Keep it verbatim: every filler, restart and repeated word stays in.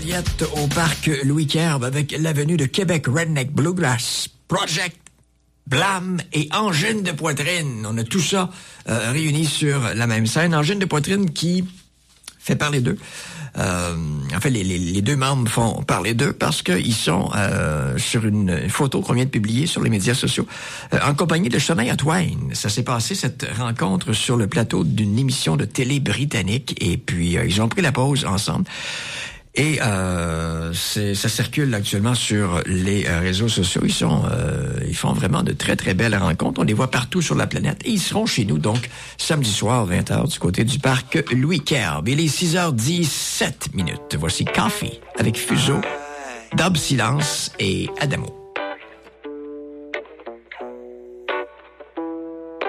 Joliette au parc Louis-Querbe avec la venue de Québec Redneck Bluegrass Project, Blam et Angine de poitrine. On a tout ça euh, réuni sur la même scène. Angine de poitrine qui fait parler d'eux. Euh, en fait, les, les, les deux membres font parler d'eux parce qu'ils sont euh, sur une photo qu'on vient de publier sur les médias sociaux euh, en compagnie de Shania Twain. Ça s'est passé, cette rencontre, sur le plateau d'une émission de télé britannique et puis euh, ils ont pris la pause ensemble. Et euh, c'est, ça circule actuellement sur les euh, réseaux sociaux. Ils sont, euh, ils font vraiment de très très belles rencontres. On les voit partout sur la planète. Et ils seront chez nous donc samedi soir vingt heures du côté du parc Louis-Querbe. Il est six heures dix-sept minutes. Voici Coffee avec Fuseau, Dub Silence et Adamo.